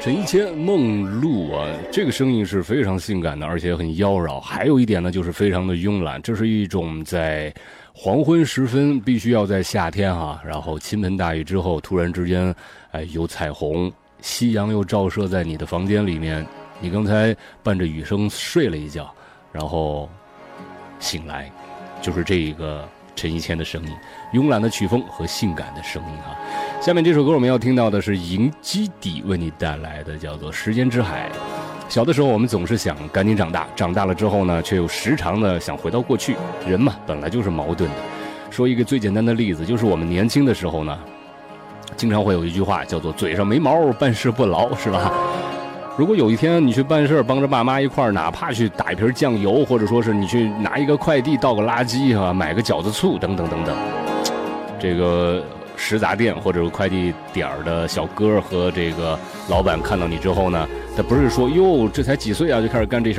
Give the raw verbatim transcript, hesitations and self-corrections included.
陈一谦梦露啊，这个声音是非常性感的，而且很妖娆。还有一点呢，就是非常的慵懒，这是一种在黄昏时分，必须要在夏天哈、啊，然后倾盆大雨之后，突然之间，哎，有彩虹，夕阳又照射在你的房间里面，你刚才伴着雨声睡了一觉，然后醒来，就是这一个陈一谦的声音，慵懒的曲风和性感的声音哈。下面这首歌我们要听到的是银基底为你带来的，叫做《时间之海》。小的时候我们总是想赶紧长大，长大了之后呢，却又时常的想回到过去。人嘛，本来就是矛盾的。说一个最简单的例子，就是我们年轻的时候呢，经常会有一句话叫做嘴上没毛，办事不牢，是吧？如果有一天你去办事，帮着爸妈一块儿，哪怕去打一瓶酱油，或者说是你去拿一个快递倒个垃圾啊，买个饺子醋等等等等，这个食杂店或者快递点儿的小哥和这个老板看到你之后呢，他不是说哟这才几岁啊就开始干这事。